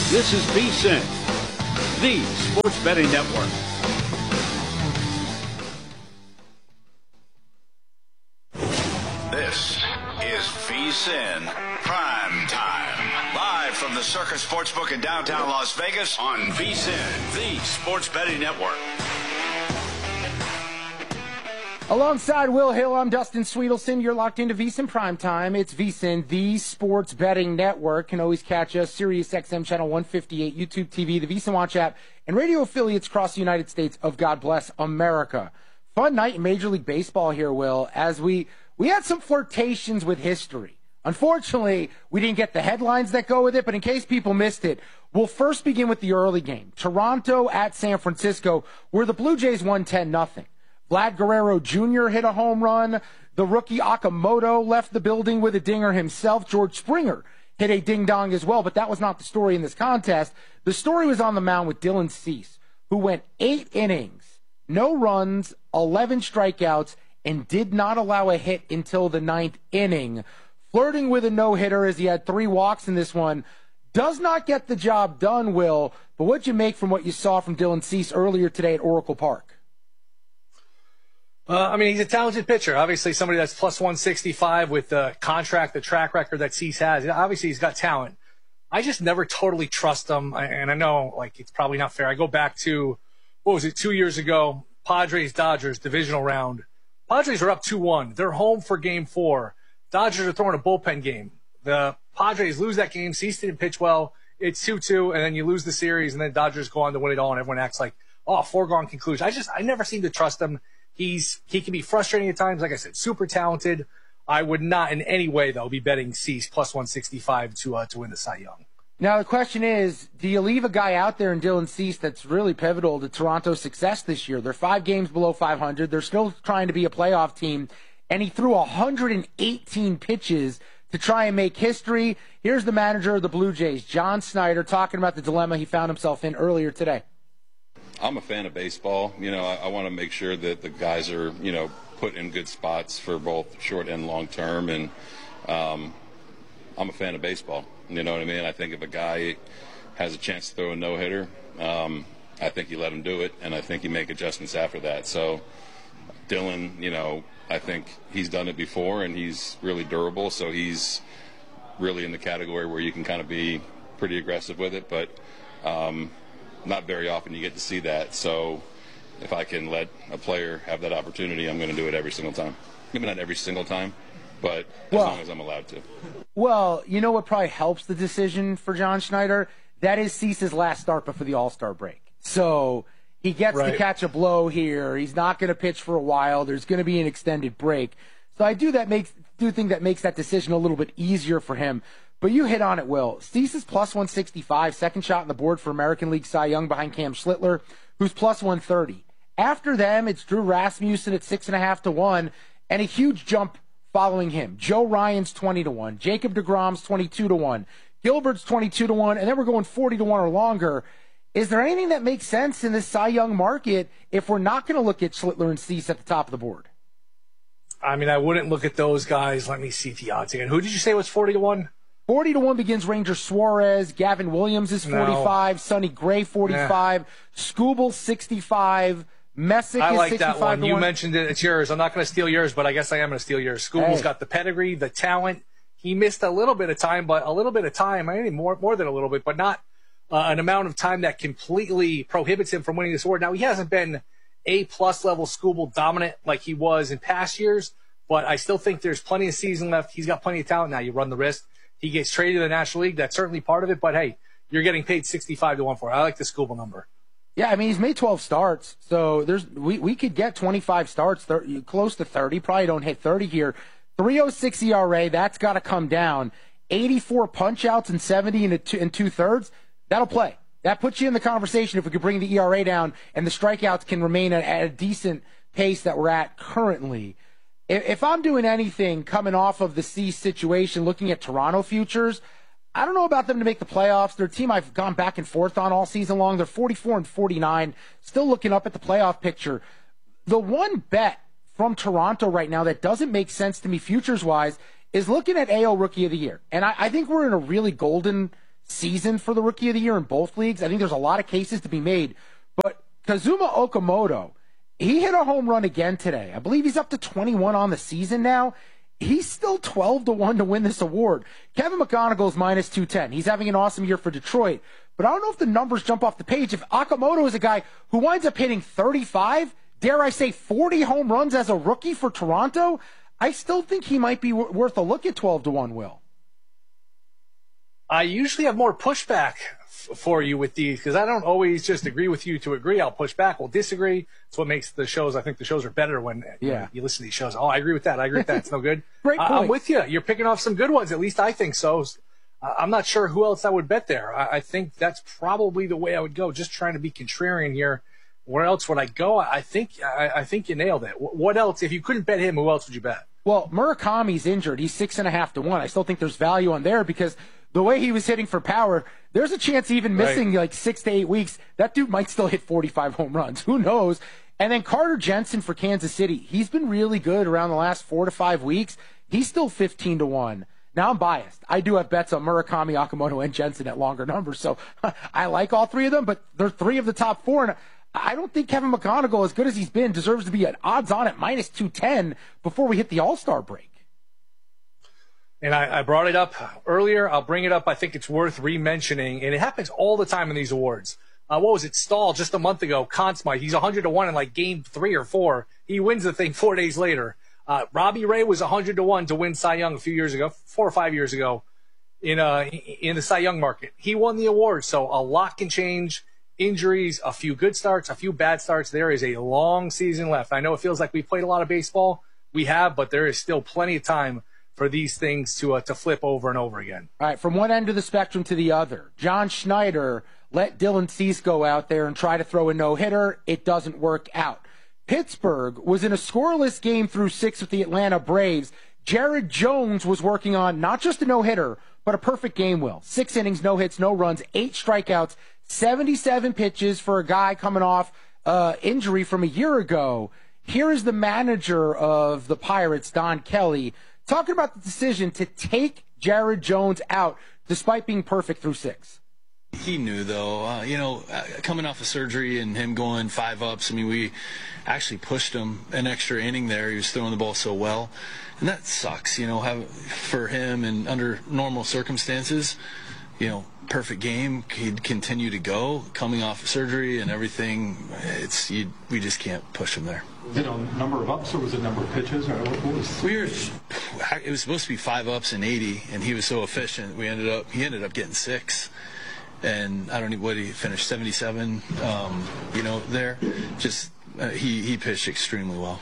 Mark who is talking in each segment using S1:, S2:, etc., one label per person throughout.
S1: This is VSiN, the Sports Betting Network.
S2: This is VSiN Prime Time. Live from the Circus Sportsbook in downtown Las Vegas on VSiN, the Sports Betting Network.
S3: Alongside Will Hill, I'm Dustin Sweetelson. You're locked into VSiN Prime Time. It's VSiN, the Sports Betting Network. Can always catch us, Sirius XM Channel 158, YouTube TV, the VSiN Watch app, and radio affiliates across the United States of God Bless America. Fun night in Major League Baseball here, Will, as we had some flirtations with history. Unfortunately, we didn't get the headlines that go with it, but in case people missed it, we'll first begin with the early game. Toronto at San Francisco, where the Blue Jays won 10-0. Vlad Guerrero Jr. hit a home run. The rookie Okamoto left the building with a dinger himself. George Springer hit a ding-dong as well, but that was not the story in this contest. The story was on the mound with Dylan Cease, who went 8 innings, no runs, 11 strikeouts, and did not allow a hit until the 9th inning. Flirting with a no-hitter as he had 3 walks in this one. Does not get the job done, Will, but what'd you make from what you saw from Dylan Cease earlier today at Oracle Park?
S4: He's a talented pitcher. Obviously, somebody that's plus 165 with the contract, the track record that Cease has. Obviously, he's got talent. I just never totally trust him, and I know, it's probably not fair. I go back to, 2 years ago, Padres-Dodgers divisional round. Padres are up 2-1. They're home for Game 4. Dodgers are throwing a bullpen game. The Padres lose that game. Cease didn't pitch well. It's 2-2, and then you lose the series, and then Dodgers go on to win it all, and everyone acts like, foregone conclusion. I never seem to trust him. He can be frustrating at times. Like I said, super talented. I would not in any way, though, be betting Cease plus 165 to win the Cy Young.
S3: Now, the question is, do you leave a guy out there in Dylan Cease that's really pivotal to Toronto's success this year? They're 5 games below 500. They're still trying to be a playoff team, and he threw 118 pitches to try and make history. Here's the manager of the Blue Jays, John Schneider, talking about the dilemma he found himself in earlier today.
S5: I'm a fan of baseball. I want to make sure that the guys are, put in good spots for both short and long term. And I'm a fan of baseball. You know what I mean? I think if a guy has a chance to throw a no-hitter, I think you let him do it, and I think you make adjustments after that. So Dylan, I think he's done it before, and he's really durable. So he's really in the category where you can kind of be pretty aggressive with it. But not very often you get to see that. So if I can let a player have that opportunity, I'm going to do it every single time. Maybe not every single time, but as long as I'm allowed to.
S3: Well, you know what probably helps the decision for John Schneider? That is Cease's last start before the All-Star break. So he gets to catch a blow here. He's not going to pitch for a while. There's going to be an extended break. So I do think that makes that decision a little bit easier for him. But you hit on it, Will. Cease is plus 165, second shot on the board for American League Cy Young behind Cam Schlittler, who's plus 130. After them, it's Drew Rasmussen at 6.5 to 1, and a huge jump following him. Joe Ryan's 20 to 1, Jacob deGrom's 22 to 1, Gilbert's 22 to 1, and then we're going 40 to 1 or longer. Is there anything that makes sense in this Cy Young market if we're not going to look at Schlittler and Cease at the top of the board?
S4: I wouldn't look at those guys. Let me see the odds again. Who did you say was 40 to 1?
S3: 40 to 1 begins Ranger Suarez. Gavin Williams is 45. Sonny Gray 45. Skubal 65. Messick
S4: I
S3: is
S4: like
S3: 65
S4: that one.
S3: to
S4: You
S3: 1.
S4: mentioned it. It's yours. I'm not going to steal yours, but I guess I am going to steal yours. Skubal's got the pedigree, the talent. He missed a little bit of time, more than a little bit, but not an amount of time that completely prohibits him from winning this award. Now, he hasn't been A-plus level Skubal dominant like he was in past years, but I still think there's plenty of season left. He's got plenty of talent now. You run the risk. He gets traded to the National League. That's certainly part of it. But, hey, you're getting paid 65 to 1 for it. I like the Skubal number.
S3: Yeah, he's made 12 starts. So we could get 25 starts, close to 30. Probably don't hit 30 here. 3.06 ERA. That's got to come down. 84 punch-outs and 70 and two-thirds. That'll play. That puts you in the conversation if we could bring the ERA down and the strikeouts can remain at a decent pace that we're at currently. If I'm doing anything coming off of the Cease situation, looking at Toronto futures, I don't know about them to make the playoffs. They're a team I've gone back and forth on all season long. They're 44 and 49, still looking up at the playoff picture. The one bet from Toronto right now that doesn't make sense to me futures-wise is looking at AL Rookie of the Year. And I think we're in a really golden season for the Rookie of the Year in both leagues. I think there's a lot of cases to be made. But Kazuma Okamoto, he hit a home run again today. I believe he's up to 21 on the season now. He's still 12-1 to win this award. Kevin McGonigal's minus 210. He's having an awesome year for Detroit. But I don't know if the numbers jump off the page. If Okamoto is a guy who winds up hitting 35, dare I say 40 home runs as a rookie for Toronto, I still think he might be worth a look at 12-1, Will.
S4: I usually have more pushback for you with these because I don't always just agree with you to agree. I'll push back. We'll disagree. It's what makes the shows. I think the shows are better when you listen to these shows. Oh, I agree with that. I agree with that. It's no good.
S3: Great point.
S4: I'm with you. You're picking off some good ones. At least I think so. I'm not sure who else I would bet there. I think that's probably the way I would go. Just trying to be contrarian here. Where else would I go? I think you nailed it. What else? If you couldn't bet him, who else would you bet?
S3: Well, Murakami's injured. He's 6.5-1. I still think there's value on there because the way he was hitting for power, there's a chance even missing like 6 to 8 weeks, that dude might still hit 45 home runs. Who knows? And then Carter Jensen for Kansas City. He's been really good around the last 4 to 5 weeks. He's still 15-1. Now I'm biased. I do have bets on Murakami, Okamoto, and Jensen at longer numbers. So I like all three of them, but they're three of the top four. And I don't think Kevin McGonigal, as good as he's been, deserves to be at odds on at minus 210 before we hit the All-Star break.
S4: And I brought it up earlier. I'll bring it up. I think it's worth re-mentioning. And it happens all the time in these awards. What was it? Stahl just a month ago. Conn Smythe. He's 100-1 in like game 3 or 4. He wins the thing 4 days later. Robbie Ray was 100-1 to win Cy Young a few years ago, 4 or 5 years ago in the Cy Young market. He won the award. So a lot can change. Injuries, a few good starts, a few bad starts. There is a long season left. I know it feels like we've played a lot of baseball. We have, but there is still plenty of time for these things to flip over and over again.
S3: All right, from one end of the spectrum to the other. John Schneider let Dylan Cease go out there and try to throw a no-hitter. It doesn't work out. Pittsburgh was in a scoreless game through 6 with the Atlanta Braves. Jared Jones was working on not just a no-hitter, but a perfect game, Will. 6 innings, no hits, no runs, 8 strikeouts, 77 pitches for a guy coming off injury from a year ago. Here is the manager of the Pirates, Don Kelly, talking about the decision to take Jared Jones out despite being perfect through 6.
S6: He knew, though, coming off of surgery and him going 5 ups, we actually pushed him an extra inning there. He was throwing the ball so well. And that sucks, for him and under normal circumstances, perfect game. He'd continue to go coming off of surgery and everything. We just can't push him there.
S7: Was it a number of ups or was it a number of pitches? Or what was...
S6: It was supposed to be 5 ups and 80, and he was so efficient. He ended up getting 6. And I don't know what he finished, 77, there. Just he pitched extremely well.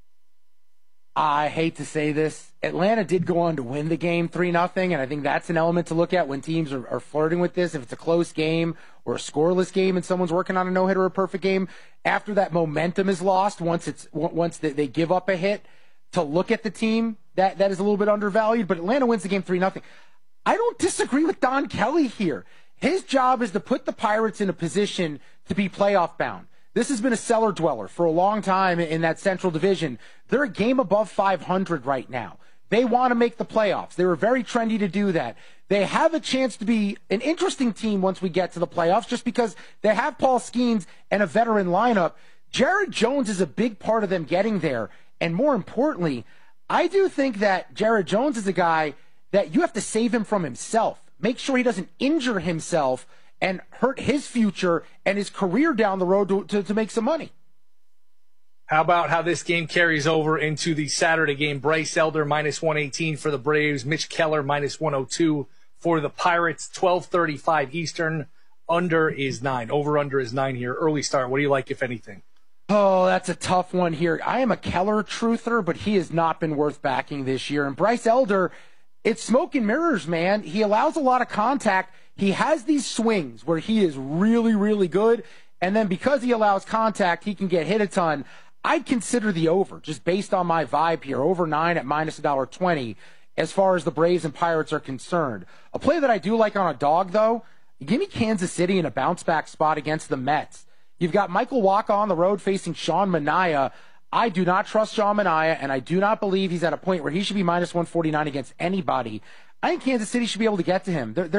S3: I hate to say this. Atlanta did go on to win the game 3-0, and I think that's an element to look at when teams are flirting with this. If it's a close game or a scoreless game and someone's working on a no-hitter or a perfect game, after that momentum is lost, once they give up a hit, to look at the team, that is a little bit undervalued. But Atlanta wins the game 3-0. I don't disagree with Don Kelly here. His job is to put the Pirates in a position to be playoff bound. This has been a cellar dweller for a long time in that Central Division. They're a game above 500 right now. They want to make the playoffs. They were very trendy to do that. They have a chance to be an interesting team once we get to the playoffs just because they have Paul Skeens and a veteran lineup. Jared Jones is a big part of them getting there. And more importantly, I do think that Jared Jones is a guy that you have to save him from himself. Make sure he doesn't injure himself and hurt his future and his career down the road to make some money.
S4: How about how this game carries over into the Saturday game? Bryce Elder minus 118 for the Braves. Mitch Keller minus 102 for the Pirates. 12:35 Eastern. Under is 9. Over-under is 9 here. Early start. What do you like, if anything?
S3: Oh, that's a tough one here. I am a Keller truther, but he has not been worth backing this year. And Bryce Elder, it's smoke and mirrors, man. He allows a lot of contact. He has these swings where he is really, really good. And then because he allows contact, he can get hit a ton. I'd consider the over, just based on my vibe here. Over 9 at minus $1.20 as far as the Braves and Pirates are concerned. A play that I do like on a dog, though, give me Kansas City in a bounce-back spot against the Mets. You've got Michael Wacha on the road facing Sean Manaea. I do not trust Sean Manaea, and I do not believe he's at a point where he should be minus 149 against anybody. I think Kansas City should be able to get to him. They're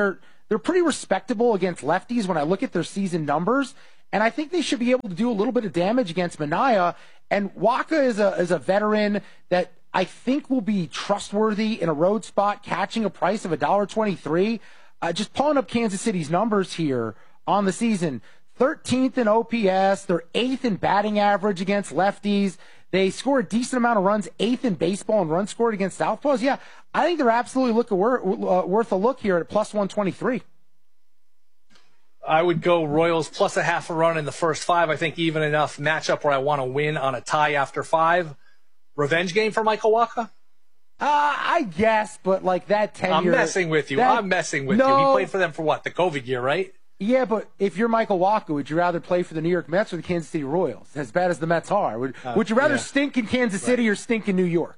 S3: they're pretty respectable against lefties when I look at their season numbers. And I think they should be able to do a little bit of damage against Minaya. And Waka is a veteran that I think will be trustworthy in a road spot, catching a price of $1.23. Just pulling up Kansas City's numbers here on the season. 13th in OPS. They're 8th in batting average against lefties. They score a decent amount of runs, 8th in baseball in runs scored against southpaws. Yeah, I think they're absolutely worth a look here at plus 123.
S4: I would go Royals plus a half a run in the first 5. I think even enough matchup where I want to win on a tie after 5. Revenge game for Michael Wacha?
S3: I guess, but like that tenure.
S4: I'm messing with you. I'm messing with you. He played for them for what? The COVID year, right?
S3: Yeah, but if you're Michael Wacha, would you rather play for the New York Mets or the Kansas City Royals? As bad as the Mets are. Would you rather stink in Kansas City or stink in New York?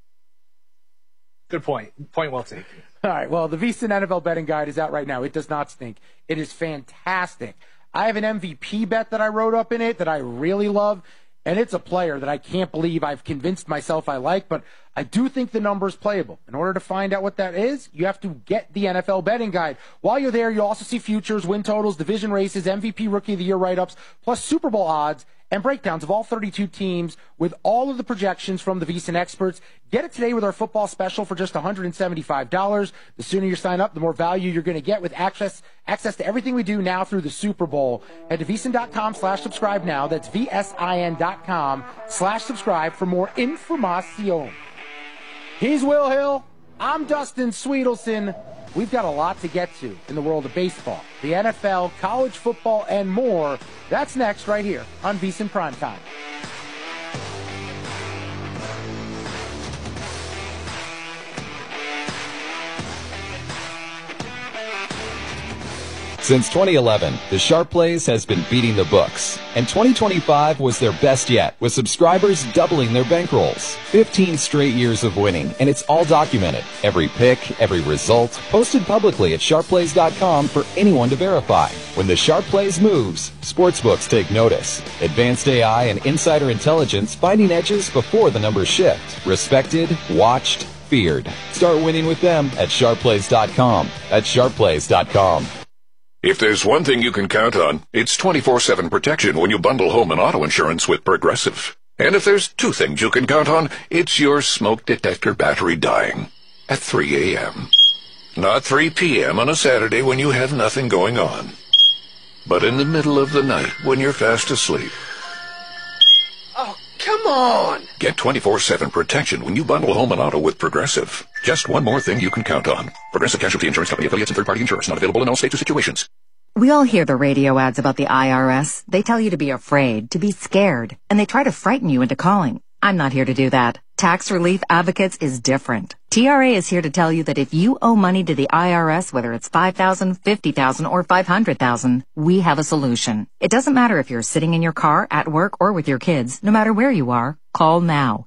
S4: Good point. Point well taken.
S3: All right, well, the VSiN NFL betting guide is out right now. It does not stink. It is fantastic. I have an MVP bet that I wrote up in it that I really love, and it's a player that I can't believe I've convinced myself I like, but I do think the number is playable. In order to find out what that is, you have to get the NFL betting guide. While you're there, you'll also see futures, win totals, division races, MVP Rookie of the Year write-ups, plus Super Bowl odds and breakdowns of all 32 teams with all of the projections from the VSiN experts. Get it today with our football special for just $175. The sooner you sign up, the more value you're going to get with access to everything we do now through the Super Bowl. Head to VSiN.com/subscribe now. That's VSIN.com/subscribe for more information. He's Will Hill. I'm Dustin Sweetelson. We've got a lot to get to in the world of baseball, the NFL, college football, and more. That's next right here on VSiN Primetime.
S8: Since 2011, the Sharp Plays has been beating the books, and 2025 was their best yet, with subscribers doubling their bankrolls. 15 straight years of winning, and it's all documented. Every pick, every result, posted publicly at sharpplays.com for anyone to verify. When the Sharp Plays moves, sportsbooks take notice. Advanced AI and insider intelligence finding edges before the numbers shift. Respected, watched, feared. Start winning with them at sharpplays.com. That's sharpplays.com.
S9: If there's one thing you can count on, it's 24/7 protection when you bundle home and auto insurance with Progressive. And if there's two things you can count on, it's your smoke detector battery dying at 3 a.m. Not 3 p.m. on a Saturday when you have nothing going on, but in the middle of the night when you're fast asleep.
S10: Oh, come on!
S9: Get 24/7 protection when you bundle home and auto with Progressive. Just one more thing you can count on. Progressive Casualty Insurance Company, affiliates, and third-party insurers. Not available in all states or situations.
S11: We all hear the radio ads about the IRS. They tell you to be afraid, to be scared, and they try to frighten you into calling. I'm not here to do that. Tax Relief Advocates is different. TRA is here to tell you that if you owe money to the IRS, whether it's $5,000, $50,000, or $500,000, we have a solution. It doesn't matter if you're sitting in your car, at work, or with your kids. No matter where you are, call now.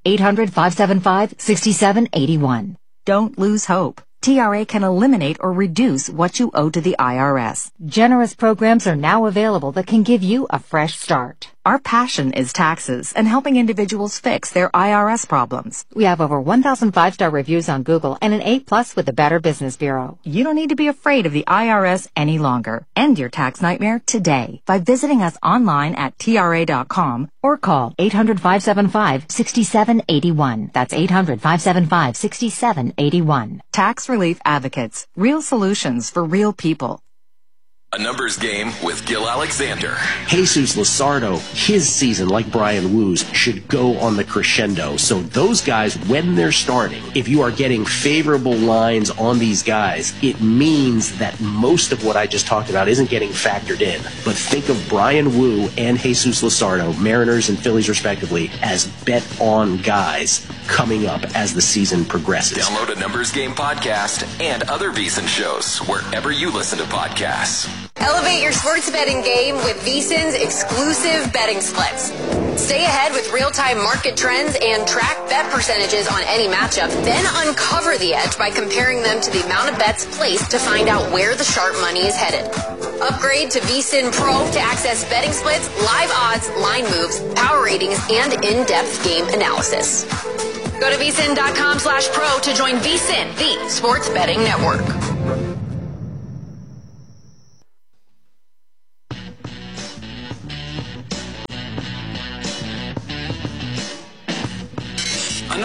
S11: 800-575-6781. Don't lose hope. TRA can eliminate or reduce what you owe to the IRS. Generous programs are now available that can give you a fresh start. Our passion is taxes and helping individuals fix their IRS problems. We have over 1,000 5-star reviews on Google and an A+ with the Better Business Bureau. You don't need to be afraid of the IRS any longer. End your tax nightmare today by visiting us online at TRA.com or call 800-575-6781. That's 800-575-6781. Tax Relief Advocates. Real solutions for real people.
S12: A numbers game with Gil Alexander.
S13: Jesus Luzardo, his season, like Brian Wu's, should go on the crescendo. So those guys, when they're starting, if you are getting favorable lines on these guys, it means that most of what I just talked about isn't getting factored in. But think of Brian Wu and Jesus Luzardo, Mariners and Phillies respectively, as bet-on guys coming up as the season progresses.
S12: Download a Numbers Game podcast and other VSiN shows wherever you listen to podcasts.
S14: Elevate your sports betting game with VSiN's exclusive betting splits. Stay ahead with real-time market trends and track bet percentages on any matchup, then uncover the edge by comparing them to the amount of bets placed to find out where the sharp money is headed. Upgrade to VSiN Pro to access betting splits, live odds, line moves, power ratings, and in-depth game analysis. Go to VSiN.com/pro to join VSiN, the sports betting network.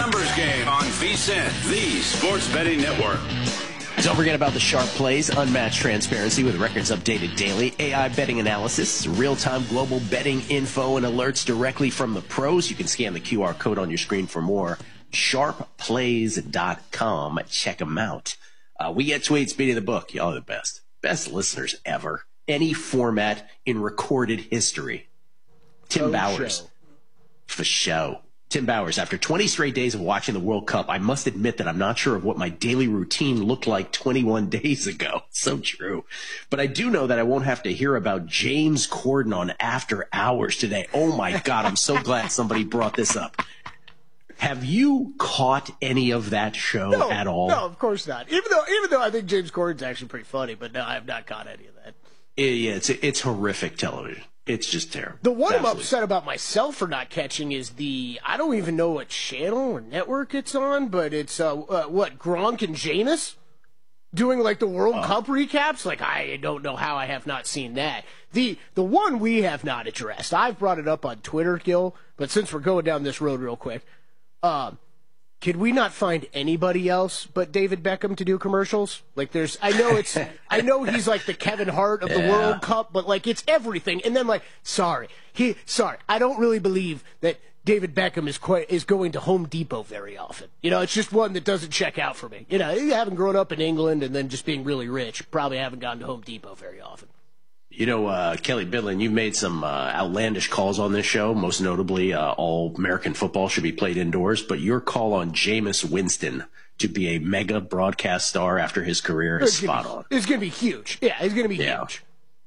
S2: numbers game on VSiN, the Sports Betting Network.
S13: Don't forget about the sharp plays, unmatched transparency with records updated daily, AI betting analysis, real-time global betting info, and alerts directly from the pros. You can scan the QR code on your screen for more. Sharpplays.com. Check them out. We get tweets beating the book. Y'all are the best. Best listeners ever. Any format in recorded history. Tim Bowers. For show. Tim Bowers, after 20 straight days of watching the World Cup, I must admit that I'm not sure of what my daily routine looked like 21 days ago. So true. But I do know that I won't have to hear about James Corden on After Hours today. Oh my God, I'm so glad somebody brought this up. Have you caught any of that show at all?
S15: No, of course not. Even though I think James Corden's actually pretty funny, but no, I have not caught any of that.
S13: Yeah, it's horrific television. It's just terrible.
S15: The one I'm upset about myself for not catching is I don't even know what channel or network it's on, but it's, Gronk and Jameis doing like the World Cup recaps? Like, I don't know how I have not seen that. The one we have not addressed, I've brought it up on Twitter, Gil, but since we're going down this road real quick, could we not find anybody else but David Beckham to do commercials? Like, I know he's like the Kevin Hart of the World Cup, but like it's everything. And then like, sorry, I don't really believe that David Beckham is going to Home Depot very often. You know, it's just one that doesn't check out for me. You know, having grown up in England and then just being really rich, probably haven't gone to Home Depot very often.
S13: You know, Kelly Bidlin, you've made some outlandish calls on this show. Most notably, all American football should be played indoors. But your call on Jameis Winston to be a mega broadcast star after his career is spot on.
S15: It's going to be huge. Yeah, it's going to be huge.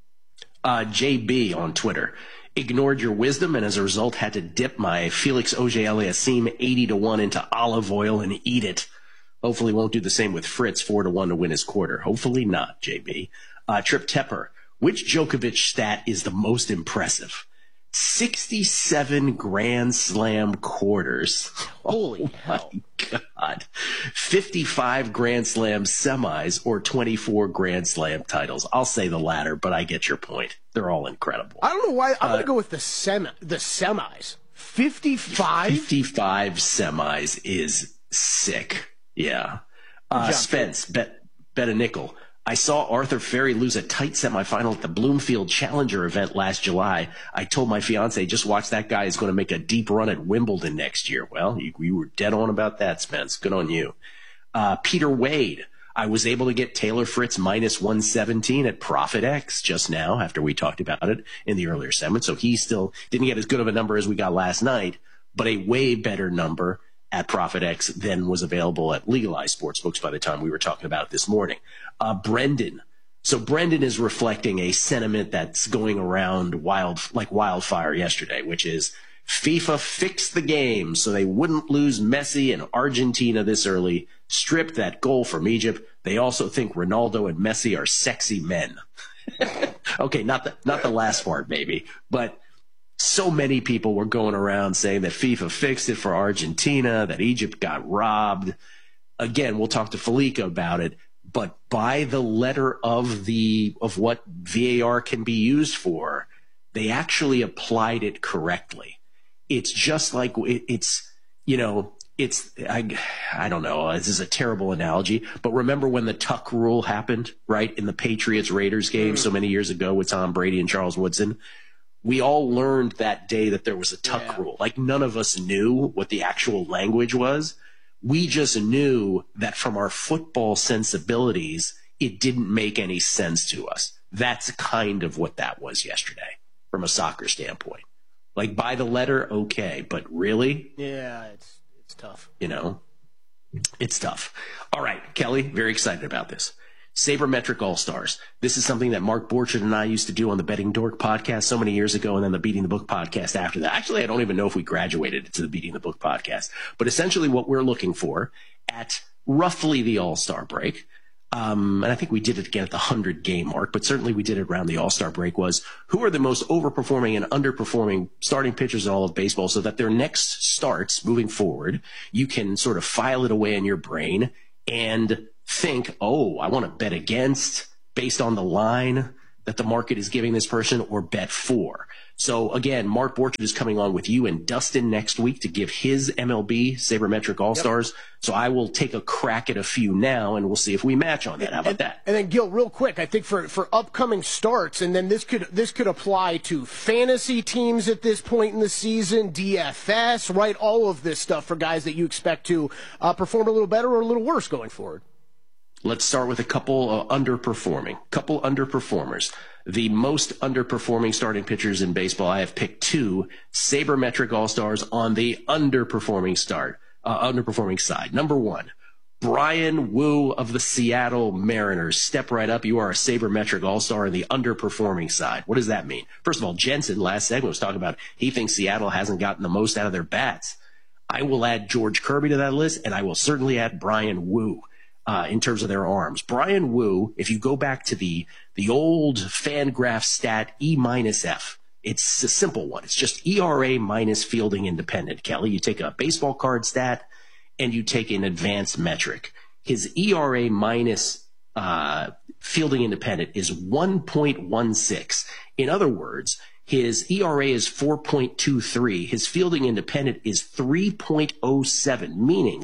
S13: JB on Twitter ignored your wisdom and as a result had to dip my Felix Auger-Aliassime 80-1 into olive oil and eat it. Hopefully won't do the same with Fritz 4-1 to win his quarter. Hopefully not, JB. Trip Tepper. Which Djokovic stat is the most impressive? 67 Grand Slam quarters.
S15: Holy hell.
S13: God. 55 Grand Slam semis or 24 Grand Slam titles. I'll say the latter, but I get your point. They're all incredible.
S15: I don't know why. I'm going to go with the semis. 55?
S13: 55 semis is sick. Yeah. Spence, bet a nickel. I saw Arthur Ferry lose a tight semifinal at the Bloomfield Challenger event last July. I told my fiance, just watch that guy is going to make a deep run at Wimbledon next year. Well, you were dead on about that, Spence. Good on you. Peter Wade. I was able to get Taylor Fritz minus 117 at Profit X just now after we talked about it in the earlier segment. So he still didn't get as good of a number as we got last night, but a way better number at Profit X than was available at legalized sportsbooks by the time we were talking about it this morning. Brendan. So Brendan is reflecting a sentiment that's going around like wildfire yesterday, which is FIFA fixed the game so they wouldn't lose Messi and Argentina this early, stripped that goal from Egypt. They also think Ronaldo and Messi are sexy men. Okay, not the last part maybe, but so many people were going around saying that FIFA fixed it for Argentina, that Egypt got robbed. Again, we'll talk to Felica about it, but by the letter of what VAR can be used for, they actually applied it correctly. It's just like I don't know, this is a terrible analogy, but remember when the tuck rule happened, right, in the Patriots-Raiders game so many years ago with Tom Brady and Charles Woodson? We all learned that day that there was a tuck rule. Like none of us knew what the actual language was. We just knew that from our football sensibilities, it didn't make any sense to us. That's kind of what that was yesterday from a soccer standpoint. Like by the letter, okay, but really?
S15: Yeah, it's tough.
S13: You know, it's tough. All right, Kelly, very excited about this. Sabermetric All-Stars. This is something that Mark Borchardt and I used to do on the Betting Dork podcast so many years ago, and then the Beating the Book podcast after that. Actually, I don't even know if we graduated to the Beating the Book podcast. But essentially what we're looking for at roughly the All-Star break, and I think we did it again at the 100-game mark, but certainly we did it around the All-Star break, was who are the most overperforming and underperforming starting pitchers in all of baseball so that their next starts moving forward, you can sort of file it away in your brain and think, oh, I want to bet against based on the line that the market is giving this person or bet for. So again, Mark Borchard is coming on with you and Dustin next week to give his MLB Sabermetric All-Stars. Yep. So I will take a crack at a few now, and we'll see if we match on that. How about that?
S15: And then, Gil, real quick, I think for upcoming starts, and then this could apply to fantasy teams at this point in the season, DFS, right? All of this stuff for guys that you expect to perform a little better or a little worse going forward.
S13: Let's start with a couple underperformers. The most underperforming starting pitchers in baseball, I have picked 2 Sabermetric All-Stars on the underperforming side. Number 1, Bryan Woo of the Seattle Mariners. Step right up. You are a Sabermetric All-Star on the underperforming side. What does that mean? First of all, Jensen, last segment, was talking about he thinks Seattle hasn't gotten the most out of their bats. I will add George Kirby to that list, and I will certainly add Bryan Woo. In terms of their arms. Bryan Woo, if you go back to the old Fangraph stat E-F, it's a simple one. It's just ERA minus fielding independent. Kelly, you take a baseball card stat and you take an advanced metric. His ERA minus fielding independent is 1.16. In other words, his ERA is 4.23. His fielding independent is 3.07, meaning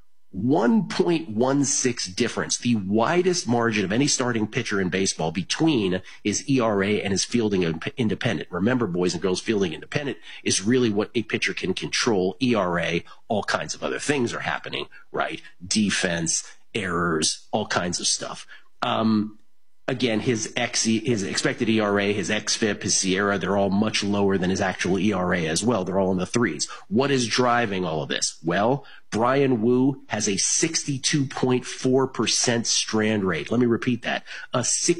S13: 1.16 difference, the widest margin of any starting pitcher in baseball between his ERA and his fielding independent. Remember, boys and girls, fielding independent is really what a pitcher can control. ERA, all kinds of other things are happening, right? Defense, errors, all kinds of stuff. Again, his expected ERA, his xFIP, his SIERA, they're all much lower than his actual ERA as well. They're all in the 3s. What is driving all of this? Well, Bryan Woo has a 62.4% strand rate. Let me repeat that. A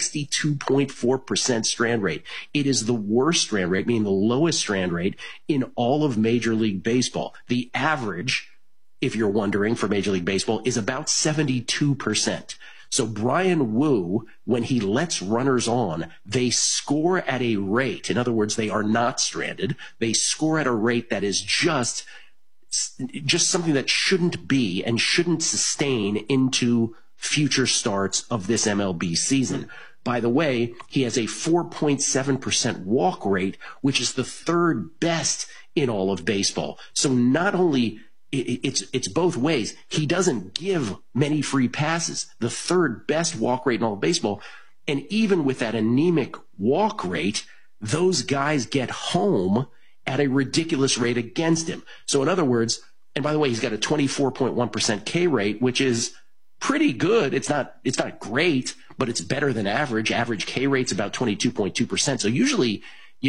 S13: 62.4% strand rate. It is the worst strand rate, meaning the lowest strand rate in all of Major League Baseball. The average, if you're wondering, for Major League Baseball is about 72%. So Bryan Woo, when he lets runners on, they score at a rate. In other words, they are not stranded. They score at a rate that is just something that shouldn't be and shouldn't sustain into future starts of this MLB season. By the way, he has a 4.7% walk rate, which is the 3rd best in all of baseball. So not only it's both ways. He doesn't give many free passes. The 3rd best walk rate in all of baseball. And even with that anemic walk rate, those guys get home at a ridiculous rate against him. So in other words, and by the way, he's got a 24.1% K rate, which is pretty good. It's not great, but it's better than average. Average K rate's about 22.2%. So usually,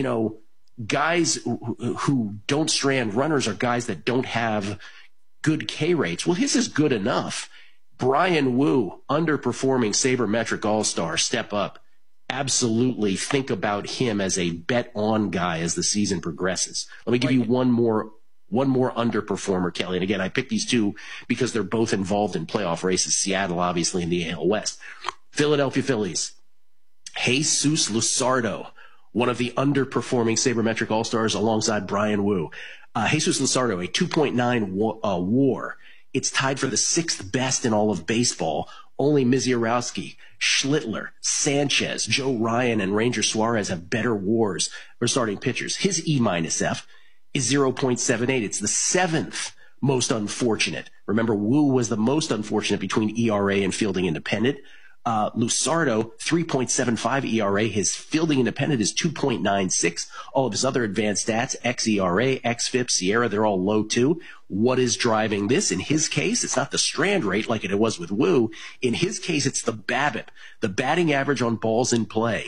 S13: guys who don't strand runners are guys that don't have good K rates. Well, his is good enough. Bryan Woo, underperforming Sabermetric All-Star, step up. Absolutely think about him as a bet-on guy as the season progresses. Let me give you one more underperformer, Kelly. And again, I picked these 2 because they're both involved in playoff races. Seattle, obviously, in the AL West. Philadelphia Phillies. Jesus Luzardo, one of the underperforming Sabermetric All-Stars alongside Bryan Woo. Jesus Luzardo, a 2.9 WAR. It's tied for the 6th best in all of baseball. Only Misiorowski, Schlittler, Sanchez, Joe Ryan, and Ranger Suarez have better WARs for starting pitchers. His E-F is 0.78. It's the 7th most unfortunate. Remember, Woo was the most unfortunate between ERA and fielding independent. Luzardo, 3.75 ERA. His fielding independent is 2.96. All of his other advanced stats, xERA, xFIP, SIERA, they're all low too. What is driving this? In his case, it's not the strand rate like it was with Woo. In his case, it's the BABIP, the batting average on balls in play.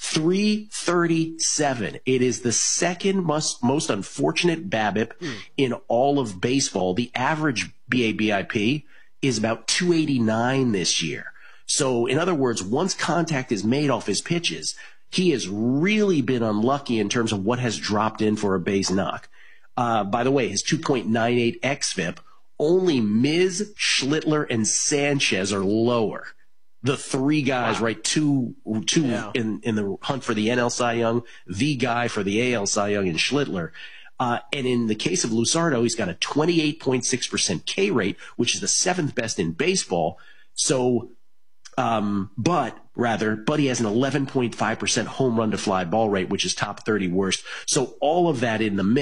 S13: 337. It is the 2nd most unfortunate BABIP in all of baseball. The average BABIP is about 289 this year. So, in other words, once contact is made off his pitches, he has really been unlucky in terms of what has dropped in for a base knock. By the way, his 2.98 xFIP, only Miz, Schlittler, and Sanchez are lower. The 3 guys, right, two in the hunt for the NL Cy Young, the guy for the AL Cy Young, and Schlittler. And in the case of Luzardo, he's got a 28.6% K rate, which is the 7th best in baseball. So but he has an 11.5% home run to fly ball rate, which is top 30 worst. So all of that in the mix.